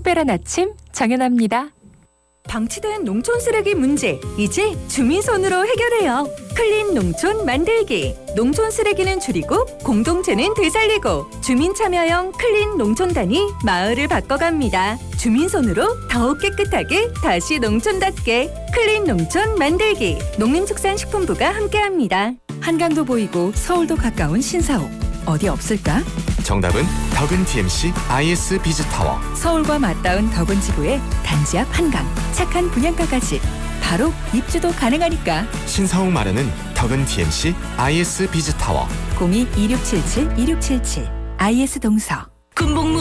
특별한 아침 정연아입니다. 방치된 농촌 쓰레기 문제, 이제 주민손으로 해결해요. 클린 농촌 만들기. 농촌 쓰레기는 줄이고 공동체는 되살리고 주민 참여형 클린 농촌단이 마을을 바꿔갑니다. 주민손으로 더욱 깨끗하게 다시 농촌답게 클린 농촌 만들기. 농림축산식품부가 함께합니다. 한강도 보이고 서울도 가까운 신사옥. 어디 없을까? 정답은 덕은 TMC IS 비즈타워. 서울과 맞닿은 덕은 지구의 단지 앞 한강. 착한 분양가까지. 바로 입주도 가능하니까. 신사옥 마련은 덕은 TMC IS 비즈타워. 02-2677-2677 IS 동서. 군복무